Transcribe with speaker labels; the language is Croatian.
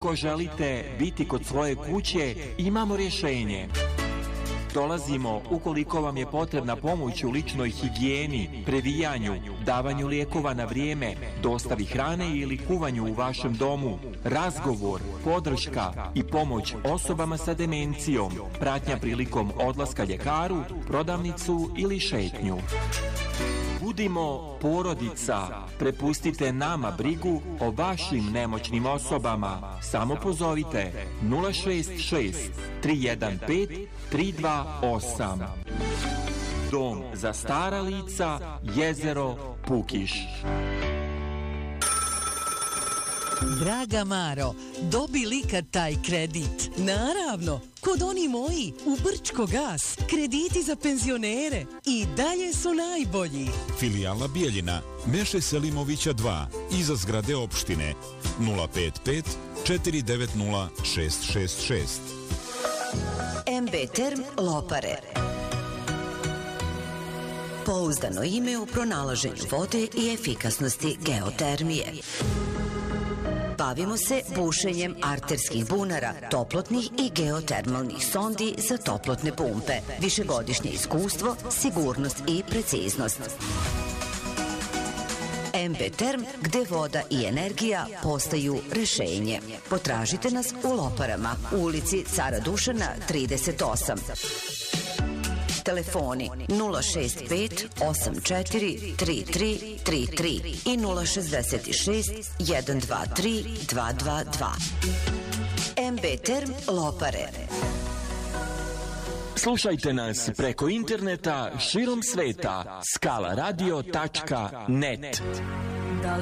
Speaker 1: Ukoliko želite biti kod svoje kuće, imamo rješenje. Dolazimo ukoliko vam je potrebna pomoć u ličnoj higijeni, previjanju, davanju lijekova na vrijeme, dostavi hrane ili kuvanju u vašem domu, razgovor, podrška i pomoć osobama sa demencijom, pratnja prilikom odlaska ljekaru, prodavnicu ili šetnju. Budimo porodica, prepustite nama brigu o vašim nemoćnim osobama. Samo pozovite 066 315 328. Dom za stara lica, Jezero, Pukiš.
Speaker 2: Draga Maro, dobi li kad taj kredit? Naravno, kod oni moji, u Brčko gas, krediti za penzionere i dalje su najbolji.
Speaker 3: Filijala Bijeljina, Meše Selimovića 2, iza zgrade opštine, 055 490 666.
Speaker 4: MB Term Lopare. Pouzdano ime u pronalaženju vode i efikasnosti geotermije. Bavimo se bušenjem arterskih bunara, toplotnih i geotermalnih sondi za toplotne pumpe. Višegodišnje iskustvo, sigurnost i preciznost. MB Term, gde voda i energija postaju rešenje. Potražite nas u Loparama, u ulici Cara Dušana 38. Telefoni 065 84 33 33 i 066 123 222. MB Term Lopare.
Speaker 1: Slušajte nas preko interneta širom sveta, skalaradio.net.